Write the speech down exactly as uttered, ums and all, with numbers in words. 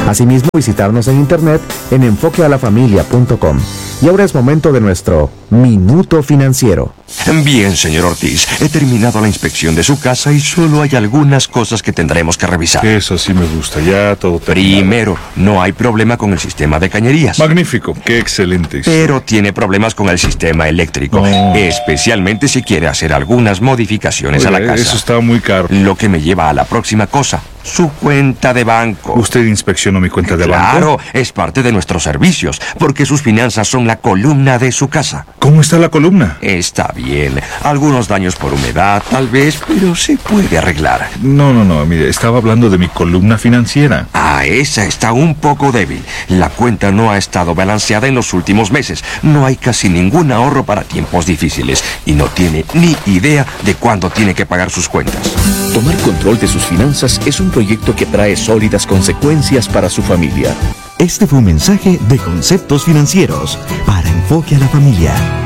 Asimismo, visitarnos en internet en enfoque a la familia punto com. Y ahora es momento de nuestro Minuto Financiero. Bien, señor Ortiz, he terminado la inspección de su casa y solo hay algunas cosas que tendremos que revisar. Eso sí me gusta, ya todo terminado. Primero, no hay problema con el sistema de cañerías. Magnífico, qué excelente. Pero tiene problemas con el sistema eléctrico, no. especialmente si quiere hacer algunas modificaciones Oye, a la casa. Eso está muy caro. Lo que me lleva a la próxima cosa, su cuenta de banco. ¿Usted inspeccionó mi cuenta de claro, banco? Claro, es parte de nuestros servicios, porque sus finanzas son la columna de su casa. ¿Cómo está la columna? Está bien, algunos daños por humedad, tal vez, pero se puede arreglar. No, no, no, mire, estaba hablando de mi columna financiera. Ah, esa está un poco débil. La cuenta no ha estado balanceada en los últimos meses. No hay casi ningún ahorro para tiempos difíciles y no tiene ni idea de cuándo tiene que pagar sus cuentas. Tomar control de sus finanzas es un proyecto que trae sólidas consecuencias para su familia. Este fue un mensaje de Conceptos Financieros para Enfoque a la Familia.